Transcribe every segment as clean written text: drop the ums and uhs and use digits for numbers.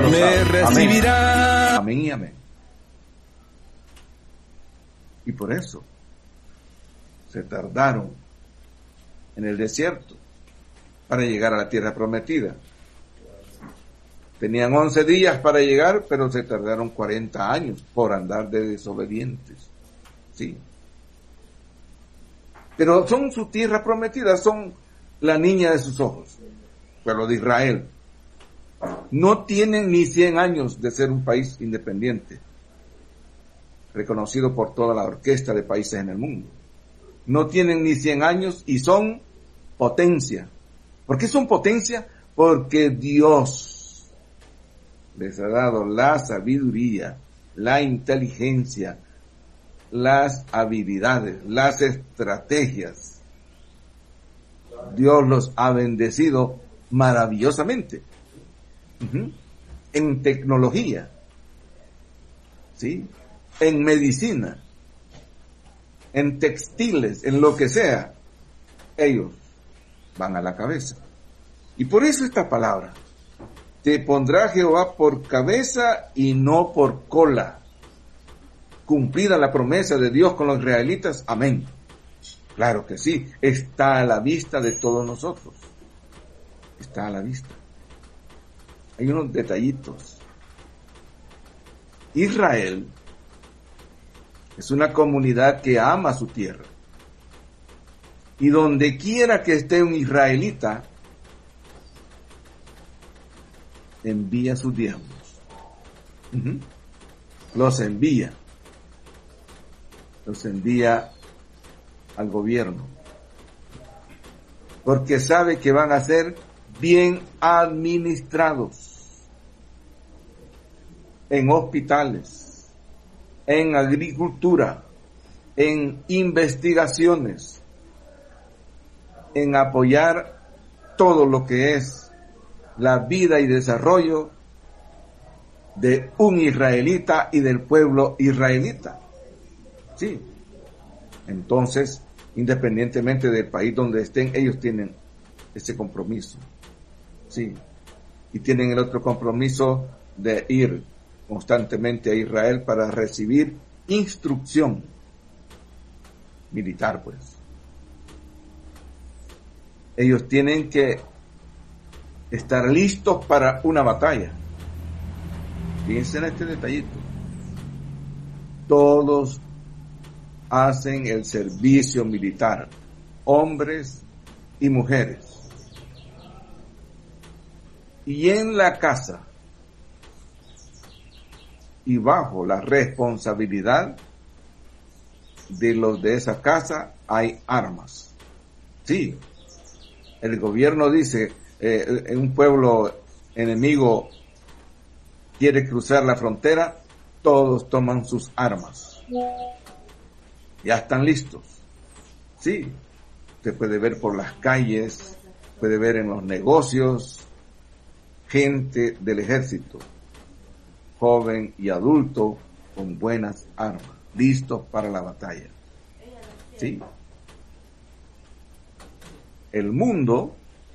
me recibirá. Amén y amén. Y por eso se tardaron en el desierto para llegar a la tierra prometida. Tenían 11 días para llegar, pero se tardaron 40 años por andar de desobedientes. Sí. Pero son su tierra prometida, son la niña de sus ojos. Pero de Israel. No tienen ni 100 años de ser un país independiente, reconocido por toda la orquesta de países en el mundo. No tienen ni 100 años y son potencia. ¿Por qué son potencia? Porque Dios les ha dado la sabiduría, la inteligencia, las habilidades, las estrategias. Dios los ha bendecido maravillosamente. En tecnología, ¿sí? En medicina, en textiles, en lo que sea, ellos van a la cabeza. Y por eso esta palabra, te pondrá Jehová por cabeza y no por cola. Cumplida la promesa de Dios con los israelitas, amén. Claro que sí, está a la vista de todos nosotros. Está a la vista. Hay unos detallitos. Israel es una comunidad que ama su tierra. Y donde quiera que esté un israelita, envía sus diezmos. Los envía. Los envía al gobierno. Porque sabe que van a ser bien administrados. En hospitales, en agricultura, en investigaciones, en apoyar todo lo que es la vida y desarrollo de un israelita y del pueblo israelita. Sí. Entonces, independientemente del país donde estén, ellos tienen ese compromiso. Sí. Y tienen el otro compromiso de ir constantemente a Israel para recibir instrucción militar, pues. Ellos tienen que estar listos para una batalla. Fíjense en este detallito. Todos hacen el servicio militar, hombres y mujeres. Y en la casa y bajo la responsabilidad de los de esa casa hay armas. Sí, el gobierno dice, en un pueblo enemigo quiere cruzar la frontera, todos toman sus armas. Ya están listos. Sí, se puede ver por las calles, puede ver en los negocios, gente del ejército, joven y adulto, con buenas armas, listos para la batalla. ¿Sí? El mundo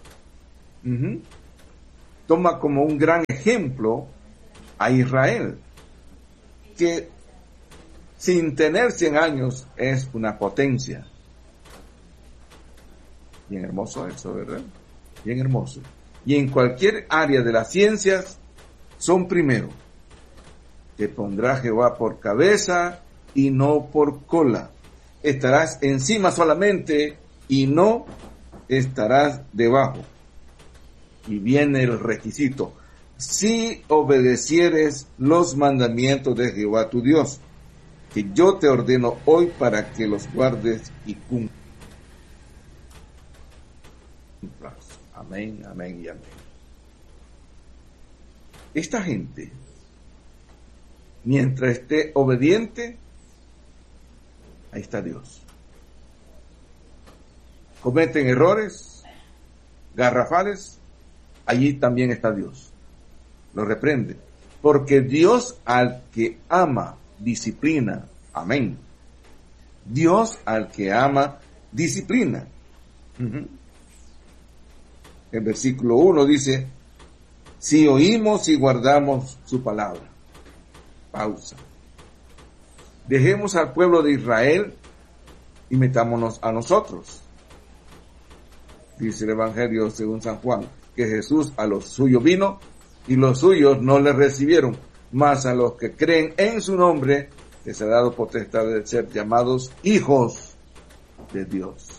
toma como un gran ejemplo a Israel, que sin tener 100 años es una potencia. Bien hermoso eso, ¿verdad? Bien hermoso. Y en cualquier área de las ciencias son primero. Te pondrá Jehová por cabeza y no por cola. Estarás encima solamente y no estarás debajo. Y viene el requisito. Si obedecieres los mandamientos de Jehová tu Dios, que yo te ordeno hoy para que los guardes y cumplas. Amén, amén y amén. Esta gente, mientras esté obediente, ahí está Dios. Cometen errores garrafales, allí también está Dios. Lo reprende. Porque Dios al que ama, disciplina. Amén. Dios al que ama, disciplina. El versículo 1 dice, si oímos y guardamos su palabra. Pausa. Dejemos al pueblo de Israel y metámonos a nosotros. Dice el Evangelio según San Juan, que Jesús a los suyos vino y los suyos no le recibieron, mas a los que creen en su nombre les ha dado potestad de ser llamados hijos de Dios.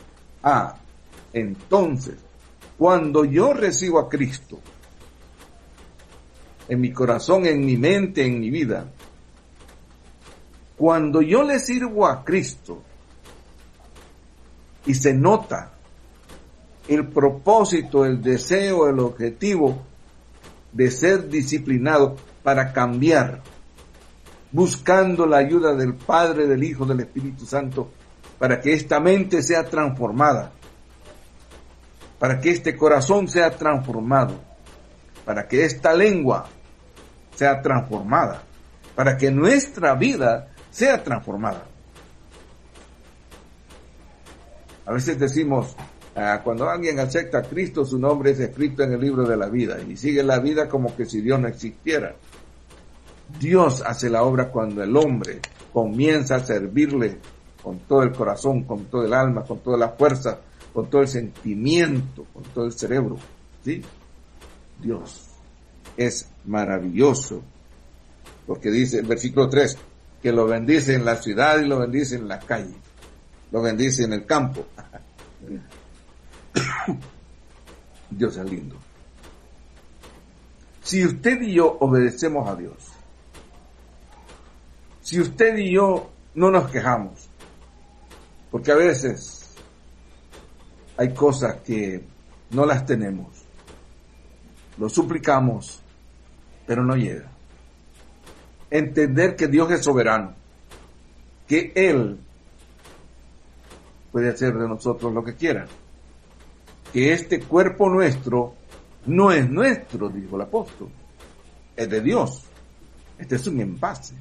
Entonces, cuando yo recibo a Cristo en mi corazón, en mi mente, en mi vida, cuando yo le sirvo a Cristo y se nota el propósito, el deseo, el objetivo de ser disciplinado para cambiar, buscando la ayuda del Padre, del Hijo, del Espíritu Santo, para que esta mente sea transformada, para que este corazón sea transformado, para que esta lengua sea transformada, para que nuestra vida sea transformada. A veces decimos, cuando alguien acepta a Cristo, su nombre es escrito en el libro de la vida y sigue la vida como que si Dios no existiera. Dios hace la obra cuando el hombre comienza a servirle con todo el corazón, con todo el alma, con toda la fuerza, con todo el sentimiento, con todo el cerebro. ¿Sí? Dios es maravilloso, porque dice el versículo 3, que lo bendice en la ciudad y lo bendice en la calle, lo bendice en el campo. Dios es lindo. Si usted y yo obedecemos a Dios, si usted y yo no nos quejamos, porque a veces hay cosas que no las tenemos, lo suplicamos, pero no llega. Entender que Dios es soberano, que Él puede hacer de nosotros lo que quiera, que este cuerpo nuestro no es nuestro, dijo el apóstol, es de Dios. Este es un envase.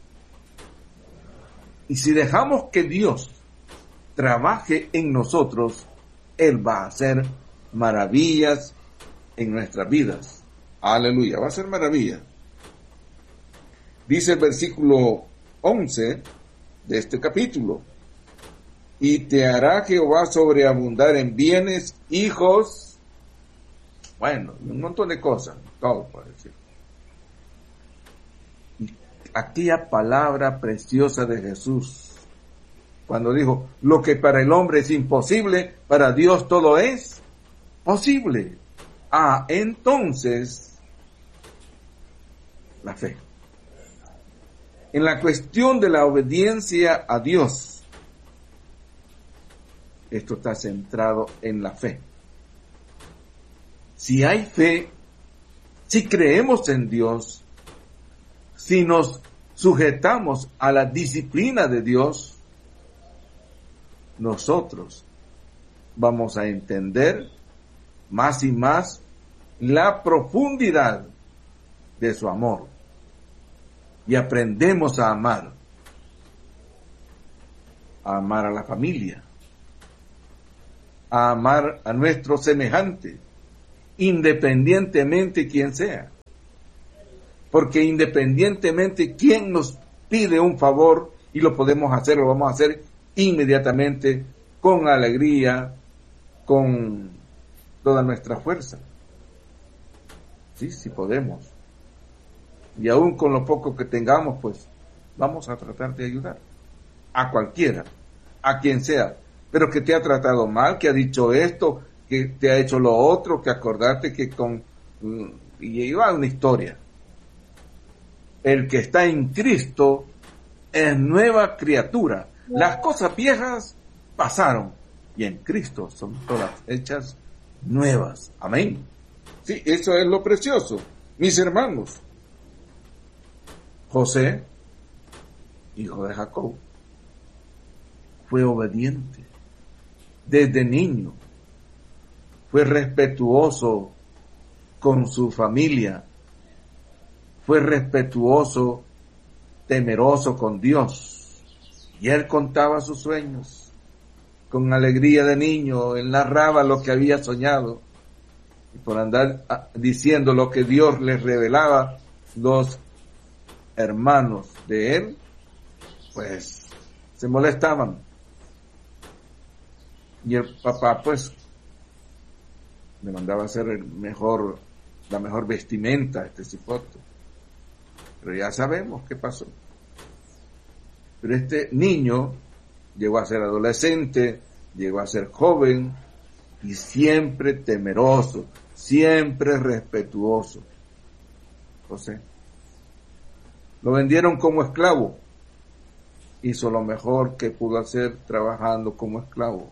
Y si dejamos que Dios trabaje en nosotros, Él va a hacer maravillas en nuestras vidas. Aleluya, va a hacer maravillas. Dice el versículo 11 de este capítulo: y te hará Jehová sobreabundar en bienes, hijos, bueno, un montón de cosas, todo por decir. Y aquella palabra preciosa de Jesús, cuando dijo, lo que para el hombre es imposible, para Dios todo es posible. Entonces, la fe. En la cuestión de la obediencia a Dios, esto está centrado en la fe. Si hay fe, si creemos en Dios, si nos sujetamos a la disciplina de Dios, nosotros vamos a entender más y más la profundidad de su amor y aprendemos a amar a la familia, a amar a nuestro semejante, independientemente quién sea. Porque independientemente quién nos pide un favor y lo podemos hacer, lo vamos a hacer inmediatamente, con alegría, con toda nuestra fuerza. Sí podemos. Y aún con lo poco que tengamos, pues vamos a tratar de ayudar a cualquiera, a quien sea, pero que te ha tratado mal, que ha dicho esto, que te ha hecho lo otro, que acordate que y iba una historia. El que está en Cristo es nueva criatura. Las cosas viejas pasaron y en Cristo son todas hechas nuevas. Amén. Sí, eso es lo precioso. Mis hermanos, José, hijo de Jacob, fue obediente desde niño, fue respetuoso con su familia, fue respetuoso, temeroso con Dios, y él contaba sus sueños con alegría de niño, él narraba lo que había soñado, y por andar diciendo lo que Dios les revelaba, los hermanos de él, pues se molestaban. Y el papá pues le mandaba hacer la mejor vestimenta a este cipote. Pero ya sabemos qué pasó. Pero este niño llegó a ser adolescente, llegó a ser joven y siempre temeroso, siempre respetuoso. José. Lo vendieron como esclavo. Hizo lo mejor que pudo hacer trabajando como esclavo.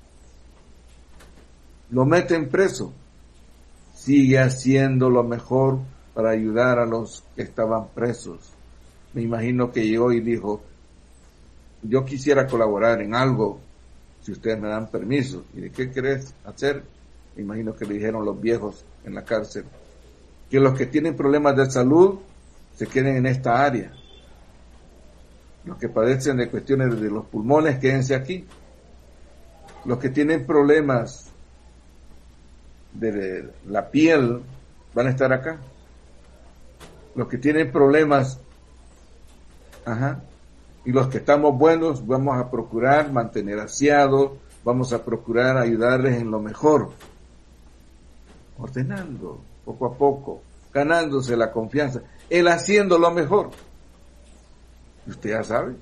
Lo meten preso. Sigue haciendo lo mejor para ayudar a los que estaban presos. Me imagino que llegó y dijo, yo quisiera colaborar en algo, si ustedes me dan permiso. ¿Y de qué querés hacer? Me imagino que le dijeron los viejos en la cárcel, que los que tienen problemas de salud se queden en esta área. Los que padecen de cuestiones de los pulmones, quédense aquí. Los que tienen problemas de la piel van a estar acá. Los que tienen problemas, y los que estamos buenos, vamos a procurar mantener aseados, vamos a procurar ayudarles en lo mejor, ordenando poco a poco, ganándose la confianza, él haciendo lo mejor. Y usted ya sabe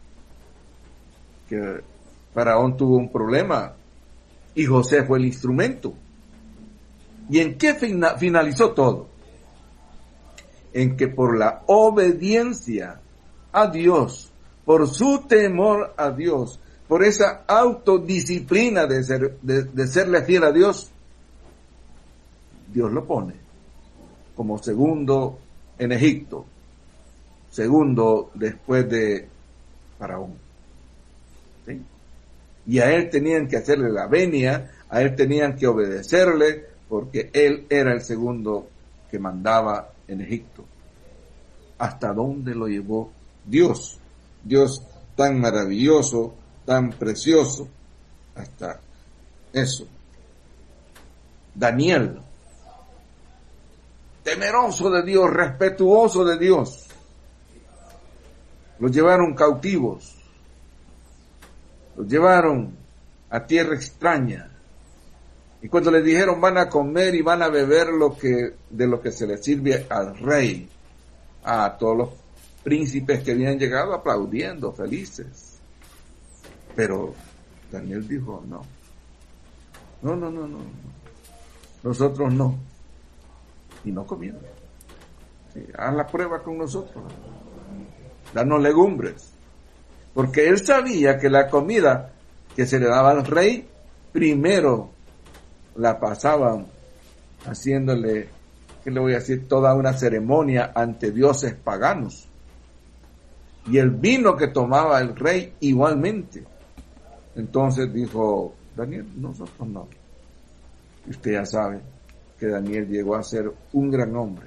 que Faraón tuvo un problema y José fue el instrumento. ¿Y en qué finalizó todo? En que por la obediencia a Dios, por su temor a Dios, por esa autodisciplina de serle fiel a Dios, Dios lo pone como segundo en Egipto, segundo después de Faraón. ¿Sí? Y a él tenían que hacerle la venia, a él tenían que obedecerle, porque él era el segundo que mandaba en Egipto. ¿Hasta dónde lo llevó Dios? Dios tan maravilloso, tan precioso, hasta eso. Daniel, temeroso de Dios, respetuoso de Dios. Los llevaron cautivos, los llevaron a tierra extraña. Y cuando les dijeron van a comer y van a beber de lo que se les sirve al rey, a todos los príncipes que habían llegado aplaudiendo, felices. Pero Daniel dijo, no, nosotros no. Y no comieron. Sí, haz la prueba con nosotros. Danos legumbres. Porque él sabía que la comida que se le daba al rey, primero la pasaban haciéndole, ¿qué le voy a decir? Toda una ceremonia ante dioses paganos. Y el vino que tomaba el rey igualmente. Entonces dijo Daniel, nosotros no. Y usted ya sabe que Daniel llegó a ser un gran hombre,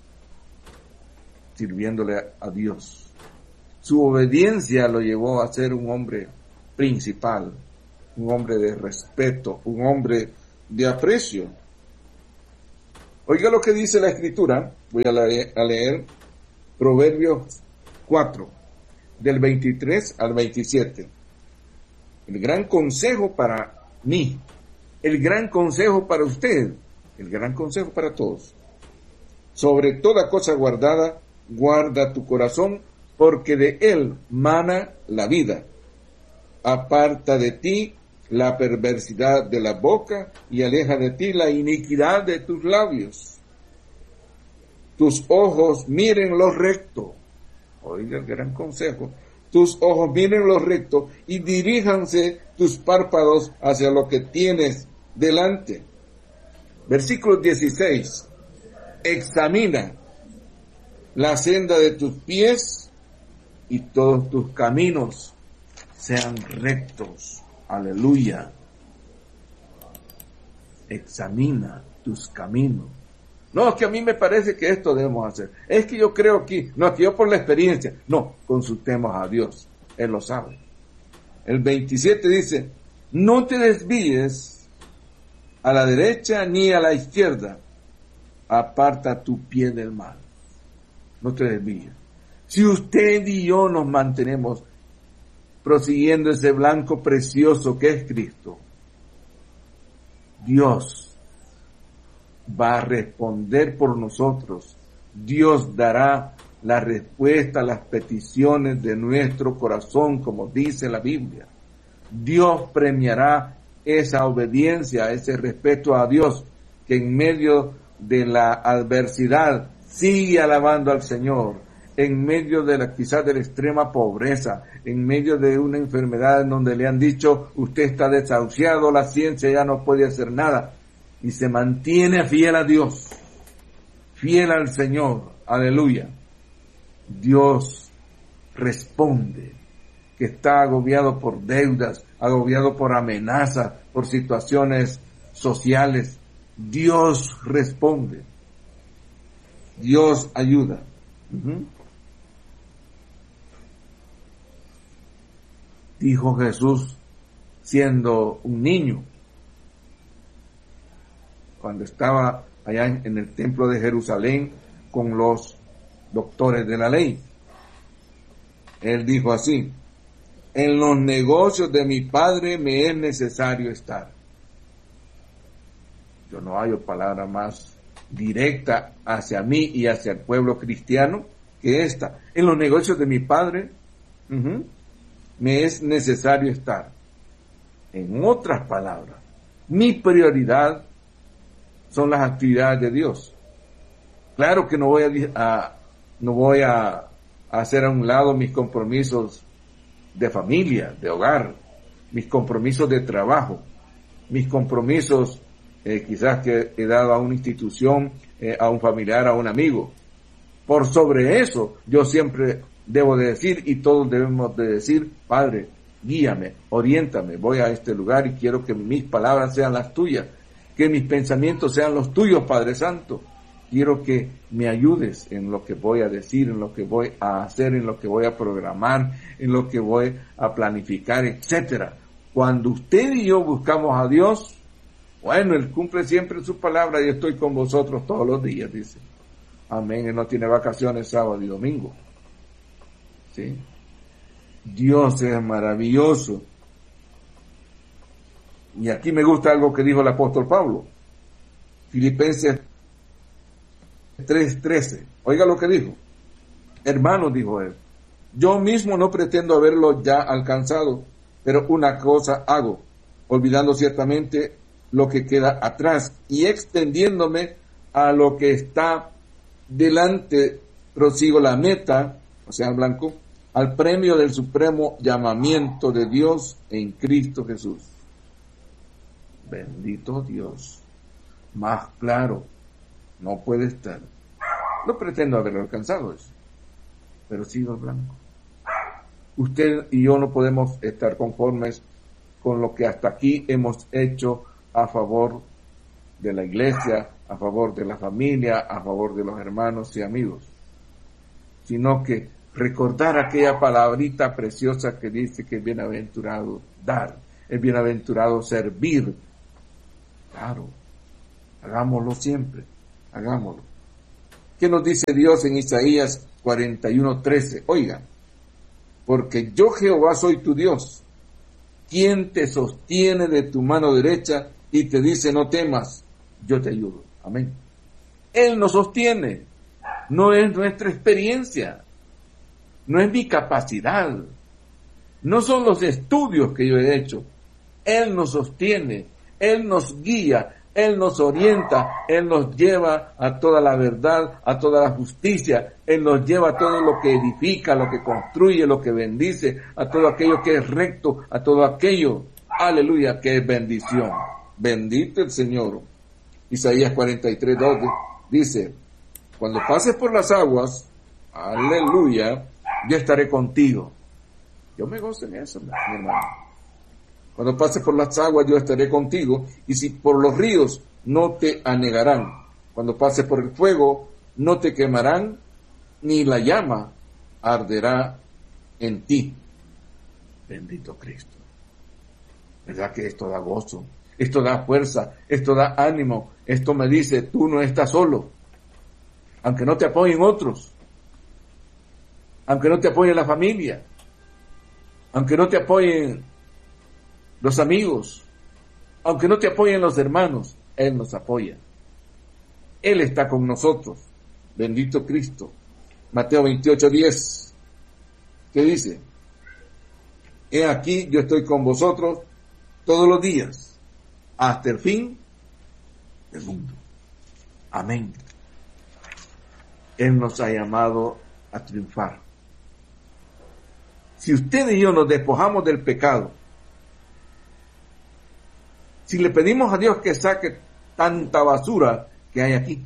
sirviéndole a Dios. Su obediencia lo llevó a ser un hombre principal, un hombre de respeto, un hombre de aprecio. Oiga lo que dice la Escritura, voy a leer Proverbios 4, del 23 al 27. El gran consejo para mí, el gran consejo para usted, el gran consejo para todos. Sobre toda cosa guardada, guarda tu corazón, porque de él mana la vida. Aparta de ti la perversidad de la boca y aleja de ti la iniquidad de tus labios. Tus ojos miren lo recto. Oiga el gran consejo. Tus ojos miren lo recto y diríjanse tus párpados hacia lo que tienes delante. Versículo 16. Examina la senda de tus pies y todos tus caminos sean rectos. Aleluya. Examina tus caminos. No, es que a mí me parece que esto debemos hacer. Es que yo creo aquí. No, es que yo por la experiencia. No, consultemos a Dios. Él lo sabe. El 27 dice, no te desvíes a la derecha ni a la izquierda. Aparta tu pie del mal. No te desvíes. Si usted y yo nos mantenemos prosiguiendo ese blanco precioso que es Cristo, Dios va a responder por nosotros. Dios dará la respuesta a las peticiones de nuestro corazón, como dice la Biblia. Dios premiará esa obediencia, ese respeto a Dios, que en medio de la adversidad sigue alabando al Señor, en medio de quizás de la extrema pobreza, en medio de una enfermedad en donde le han dicho, usted está desahuciado, la ciencia ya no puede hacer nada, y se mantiene fiel a Dios, fiel al Señor, aleluya. Dios responde, que está agobiado por deudas, agobiado por amenazas, por situaciones sociales. Dios responde. Dios ayuda. Dijo Jesús siendo un niño, cuando estaba allá en el templo de Jerusalén con los doctores de la ley. Él dijo así: en los negocios de mi Padre me es necesario estar. Yo no hallo palabra más directa hacia mí y hacia el pueblo cristiano que esta. En los negocios de mi Padre me es necesario estar. En otras palabras, mi prioridad son las actividades de Dios. Claro que no voy a hacer a un lado mis compromisos de familia, de hogar, mis compromisos de trabajo, mis compromisos quizás que he dado a una institución, a un familiar, a un amigo. Por sobre eso, yo siempre debo de decir, y todos debemos de decir: Padre, guíame, oriéntame, voy a este lugar y quiero que mis palabras sean las tuyas, que mis pensamientos sean los tuyos, Padre Santo. Quiero que me ayudes en lo que voy a decir, en lo que voy a hacer, en lo que voy a programar, en lo que voy a planificar, etcétera. Cuando usted y yo buscamos a Dios, bueno, Él cumple siempre su palabra y estoy con vosotros todos los días, dice. Amén. Él no tiene vacaciones sábado y domingo. ¿Sí? Dios es maravilloso. Y aquí me gusta algo que dijo el apóstol Pablo. Filipenses 3:13. Oiga lo que dijo. Hermanos, dijo él, yo mismo no pretendo haberlo ya alcanzado, pero una cosa hago, olvidando ciertamente lo que queda atrás y extendiéndome a lo que está delante, prosigo la meta, o sea, el blanco, al premio del supremo llamamiento de Dios en Cristo Jesús. Bendito Dios. Más claro no puede estar. No pretendo haberlo alcanzado eso, pero sigo el blanco. Usted y yo no podemos estar conformes con lo que hasta aquí hemos hecho a favor de la iglesia, a favor de la familia, a favor de los hermanos y amigos, sino que recordar aquella palabrita preciosa que dice que es bienaventurado dar, es bienaventurado servir. Claro, hagámoslo siempre, hagámoslo. ¿Qué nos dice Dios en Isaías 41:13? Oigan, porque yo Jehová soy tu Dios, quien te sostiene de tu mano derecha y te dice no temas, yo te ayudo. Amén. Él nos sostiene, no es nuestra experiencia, no es mi capacidad, no son los estudios que yo he hecho. Él nos sostiene, Él nos guía, Él nos orienta, Él nos lleva a toda la verdad, a toda la justicia, Él nos lleva a todo lo que edifica, lo que construye, lo que bendice, a todo aquello que es recto, a todo aquello, aleluya, que es bendición. Bendito el Señor. Isaías 43:2 dice, cuando pases por las aguas, aleluya, yo estaré contigo. Yo me gozo en eso, mi hermano. Cuando pases por las aguas, yo estaré contigo, y si por los ríos, no te anegarán. Cuando pases por el fuego, no te quemarán, ni la llama arderá en ti. Bendito Cristo. ¿Verdad que esto da gozo? Esto da fuerza, esto da ánimo, esto me dice, tú no estás solo. Aunque no te apoyen otros, aunque no te apoye la familia, aunque no te apoyen los amigos, aunque no te apoyen los hermanos, Él nos apoya. Él está con nosotros. Bendito Cristo. Mateo 28:10. ¿Qué dice? He aquí, yo estoy con vosotros todos los días, hasta el fin del mundo. Amén. Él nos ha llamado a triunfar. Si usted y yo nos despojamos del pecado, si le pedimos a Dios que saque tanta basura que hay aquí,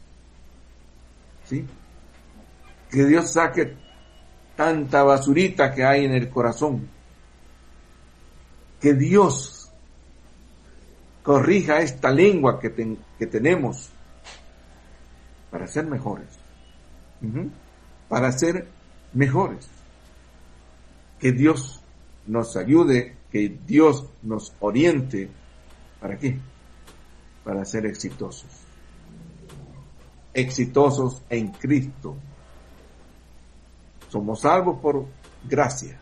¿sí? Que Dios saque tanta basurita que hay en el corazón, que Dios corrija esta lengua que tenemos para ser mejores, para ser mejores. Que Dios nos ayude, que Dios nos oriente. ¿Para qué? Para ser exitosos. Exitosos en Cristo. Somos salvos por gracia.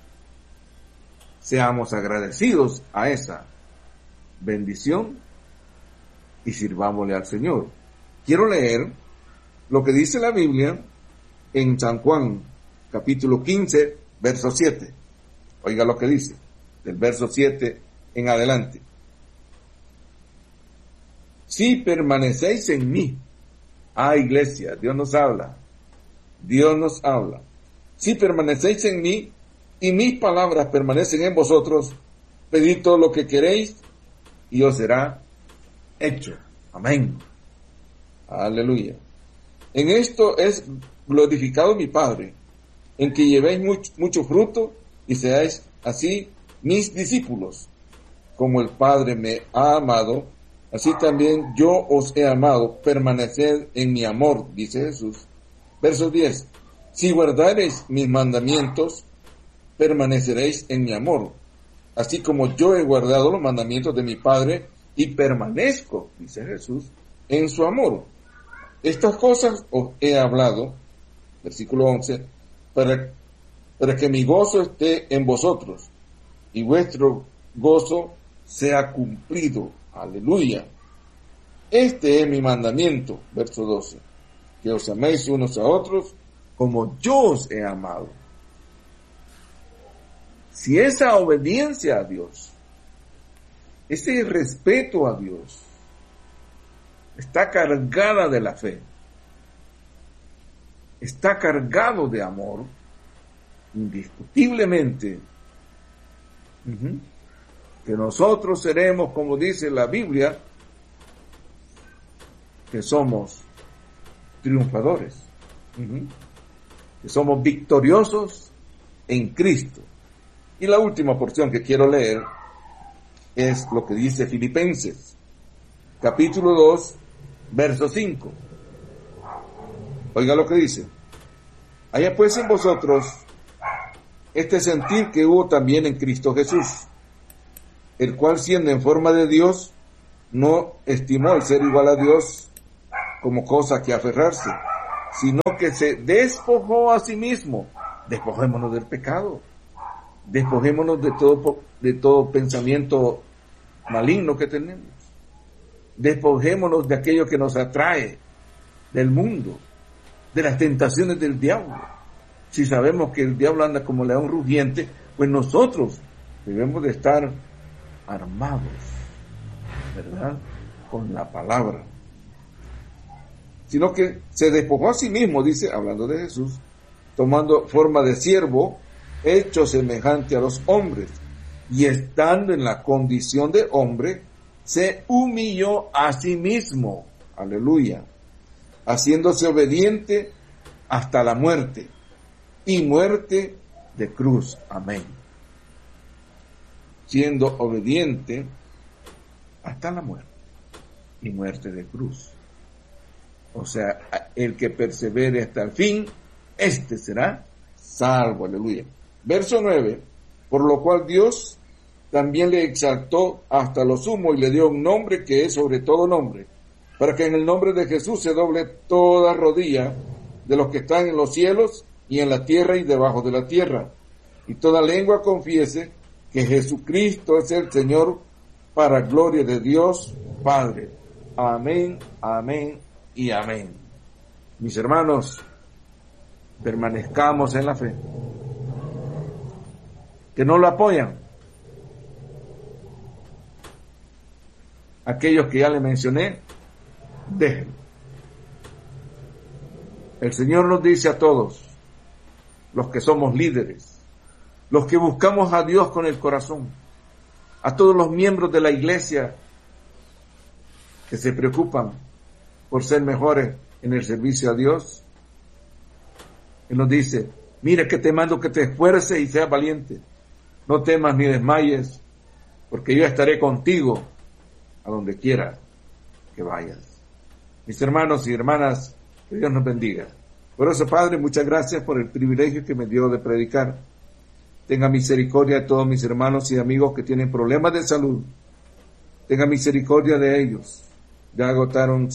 Seamos agradecidos a esa bendición y sirvámosle al Señor. Quiero leer lo que dice la Biblia en San Juan, capítulo 15, verso 7. Oiga lo que dice, del verso 7 en adelante. Si permanecéis en mí. Iglesia, Dios nos habla. Dios nos habla. Si permanecéis en mí y mis palabras permanecen en vosotros, pedid todo lo que queréis y os será hecho. Amén. Aleluya. En esto es glorificado mi Padre, en que llevéis mucho fruto y seáis así mis discípulos. Como el Padre me ha amado, así también yo os he amado. Permaneced en mi amor, dice Jesús. Verso 10. Si guardareis mis mandamientos, permaneceréis en mi amor, así como yo he guardado los mandamientos de mi Padre y permanezco, dice Jesús, en su amor. Estas cosas os he hablado, versículo 11, para que mi gozo esté en vosotros y vuestro gozo sea cumplido. Aleluya. Este es mi mandamiento, verso 12, que os améis unos a otros como yo os he amado. Si esa obediencia a Dios, ese respeto a Dios, está cargada de la fe, está cargado de amor, indiscutiblemente, que nosotros seremos, como dice la Biblia, que somos triunfadores, que somos victoriosos en Cristo. Y la última porción que quiero leer es lo que dice Filipenses, capítulo 2, verso 5. Oiga lo que dice. Haya pues en vosotros este sentir que hubo también en Cristo Jesús, el cual siendo en forma de Dios, no estimó el ser igual a Dios como cosa que aferrarse, sino que se despojó a sí mismo. Despojémonos del pecado. Despojémonos de todo pensamiento maligno que tenemos. Despojémonos de aquello que nos atrae del mundo, de las tentaciones del diablo. Si sabemos que el diablo anda como león rugiente, pues nosotros debemos de estar armados, ¿verdad?, con la palabra. Sino que se despojó a sí mismo, dice, hablando de Jesús, tomando forma de siervo, hecho semejante a los hombres, y estando en la condición de hombre, se humilló a sí mismo, aleluya, haciéndose obediente hasta la muerte, y muerte de cruz, amén. Siendo obediente hasta la muerte, y muerte de cruz. O sea, el que persevere hasta el fin, este será salvo, aleluya. Verso 9, por lo cual Dios también le exaltó hasta lo sumo y le dio un nombre que es sobre todo nombre, para que en el nombre de Jesús se doble toda rodilla de los que están en los cielos y en la tierra y debajo de la tierra, y toda lengua confiese que Jesucristo es el Señor, para gloria de Dios Padre. Amén, amén y amén. Mis hermanos, permanezcamos en la fe. Que no lo apoyan aquellos que ya le mencioné, déjenlo. El Señor nos dice a todos, los que somos líderes, los que buscamos a Dios con el corazón, a todos los miembros de la iglesia que se preocupan por ser mejores en el servicio a Dios, Él nos dice, mira que te mando que te esfuerces y seas valiente, no temas ni desmayes, porque yo estaré contigo a donde quiera que vayas. Mis hermanos y hermanas, que Dios nos bendiga. Por eso, Padre, muchas gracias por el privilegio que me dio de predicar. Tenga misericordia de todos mis hermanos y amigos que tienen problemas de salud. Tenga misericordia de ellos. Ya agotaron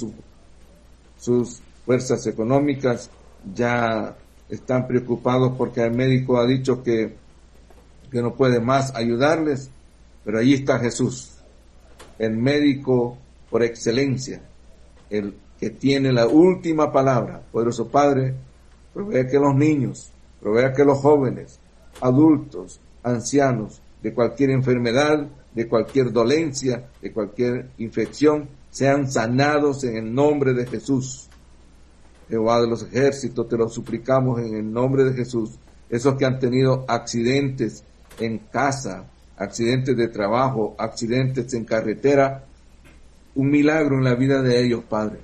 sus fuerzas económicas, ya están preocupados porque el médico ha dicho que no puede más ayudarles, pero allí está Jesús, el médico por excelencia, el que tiene la última palabra. Poderoso Padre, provea que los niños, provea que los jóvenes, adultos, ancianos, de cualquier enfermedad, de cualquier dolencia, de cualquier infección, sean sanados en el nombre de Jesús. Jehová de los ejércitos, te lo suplicamos en el nombre de Jesús. Esos que han tenido accidentes en casa, accidentes de trabajo, accidentes en carretera, un milagro en la vida de ellos, Padre.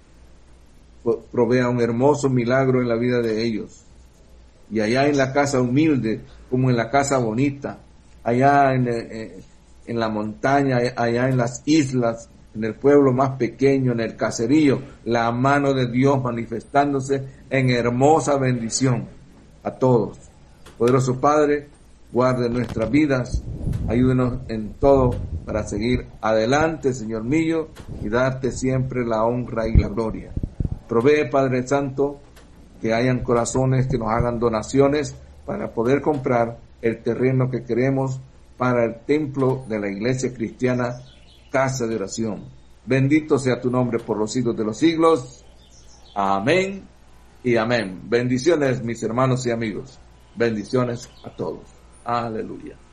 Provea un hermoso milagro en la vida de ellos. Y allá en la casa humilde, como en la casa bonita, allá en la montaña, allá en las islas, en el pueblo más pequeño, en el caserío, la mano de Dios manifestándose en hermosa bendición a todos. Poderoso Padre, guarde nuestras vidas, ayúdenos en todo para seguir adelante, Señor mío, y darte siempre la honra y la gloria. Provee, Padre Santo, que hayan corazones que nos hagan donaciones para poder comprar el terreno que queremos para el templo de la iglesia cristiana, Casa de Oración. Bendito sea tu nombre por los siglos de los siglos. Amén y amén. Bendiciones, mis hermanos y amigos. Bendiciones a todos. Aleluya.